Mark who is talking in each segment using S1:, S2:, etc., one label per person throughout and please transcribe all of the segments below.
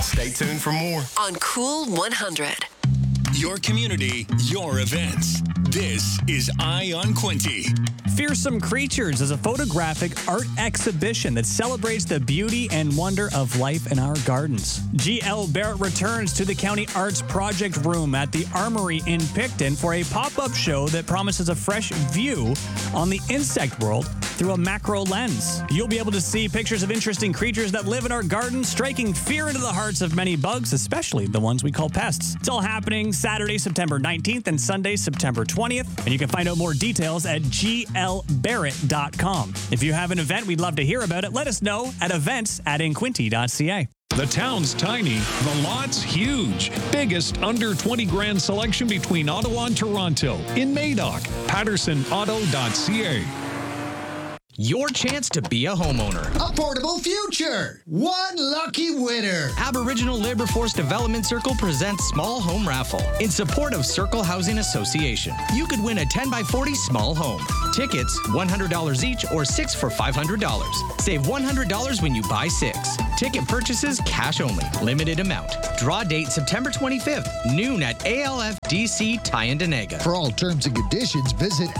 S1: Stay tuned for more
S2: on Cool 100.
S3: Your community, your events. This is Eye on Quinte.
S4: Fearsome Creatures is a photographic art exhibition that celebrates the beauty and wonder of life in our gardens. G.L. Barrett returns to the County Arts Project Room at the Armory in Picton for a pop-up show that promises a fresh view on the insect world through a macro lens. You'll be able to see pictures of interesting creatures that live in our gardens, striking fear into the hearts of many bugs, especially the ones we call pests. It's all happening Saturday, September 19th and Sunday, September 20th. And you can find out more details at glbarrett.com. If you have an event, we'd love to hear about it. Let us know at events@inquinte.ca.
S5: The town's tiny, the lot's huge. Biggest under 20 grand selection between Ottawa and Toronto. In Madoc, pattersonauto.ca.
S6: Your chance to be a homeowner.
S7: A portable future. One lucky winner.
S6: Aboriginal Labour Force Development Circle presents Small Home Raffle in support of Circle Housing Association. You could win a 10x40 small home. Tickets, $100 each or 6 for $500. Save $100 when you buy 6. Ticket purchases cash only. Limited amount. Draw date September 25th, noon at ALFDC Tyendinaga.
S7: For all terms and conditions, visit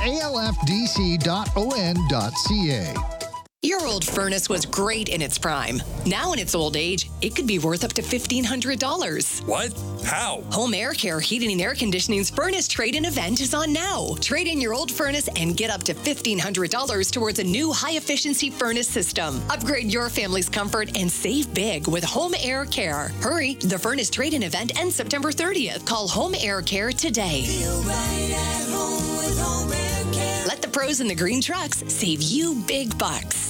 S7: alfdc.on.ca.
S2: Your old furnace was great in its prime. Now in its old age, it could be worth up to $1,500.
S3: What? How?
S2: Home Air Care Heating and Air Conditioning's furnace trade-in event is on now. Trade in your old furnace and get up to $1,500 towards a new high-efficiency furnace system. Upgrade your family's comfort and save big with Home Air Care. Hurry, the furnace trade-in event ends September 30th. Call Home Air Care today.
S8: Feel right at home with Home Air Care.
S2: Let the pros in the green trucks save you big bucks.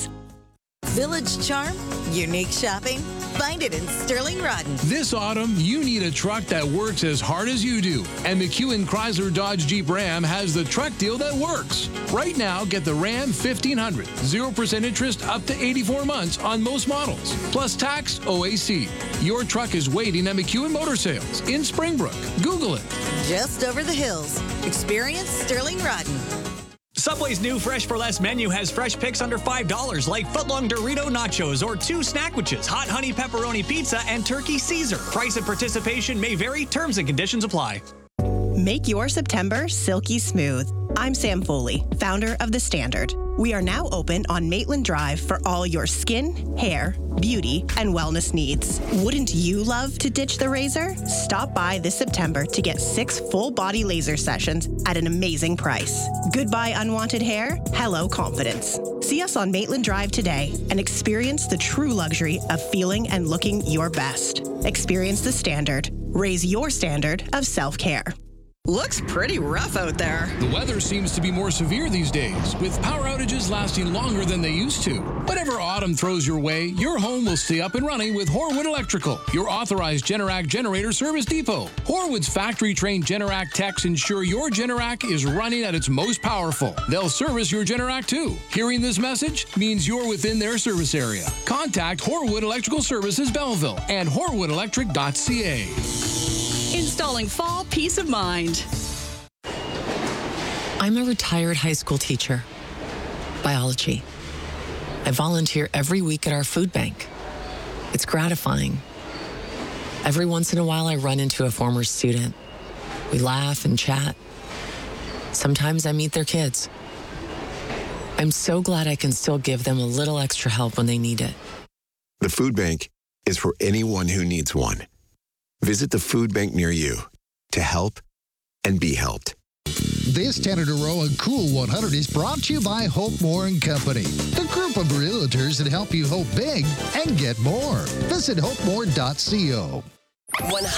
S9: Village charm, unique shopping. Find it in Sterling Rodden.
S10: This autumn, you need a truck that works as hard as you do. And McEwen Chrysler Dodge Jeep Ram has the truck deal that works. Right now, get the Ram 1500. 0% interest up to 84 months on most models. Plus tax, OAC. Your truck is waiting at McEwen Motor Sales in Springbrook. Google it.
S9: Just over the hills. Experience Sterling Rodden.
S4: Subway's new Fresh for Less menu has fresh picks under $5, like footlong Dorito nachos or 2 snackwitches, hot honey pepperoni pizza, and turkey Caesar. Price and participation may vary. Terms and conditions apply.
S11: Make your September silky smooth. I'm Sam Foley, founder of The Standard. We are now open on Maitland Drive for all your skin, hair, beauty, and wellness needs. Wouldn't you love to ditch the razor? Stop by this September to get 6 full-body laser sessions at an amazing price. Goodbye unwanted hair, hello confidence. See us on Maitland Drive today and experience the true luxury of feeling and looking your best. Experience The Standard. Raise your standard of self-care.
S9: Looks pretty rough out there.
S10: The weather seems to be more severe these days, with power outages lasting longer than they used to. Whatever autumn throws your way, your home will stay up and running with Horwood Electrical, your authorized Generac generator service depot. Horwood's factory-trained Generac techs ensure your Generac is running at its most powerful. They'll service your Generac too. Hearing this message means you're within their service area. Contact Horwood Electrical Services Belleville and horwoodelectric.ca.
S12: Installing fall peace of mind.
S13: I'm a retired high school teacher. Biology. I volunteer every week at our food bank. It's gratifying. Every once in a while, I run into a former student. We laugh and chat. Sometimes I meet their kids. I'm so glad I can still give them a little extra help when they need it.
S14: The food bank is for anyone who needs one. Visit the food bank near you to help and be helped.
S7: This 10 in a row on Cool 100 is brought to you by Hope Moore & Company, the group of realtors that help you hope big and get more. Visit hopemore.co.
S2: 100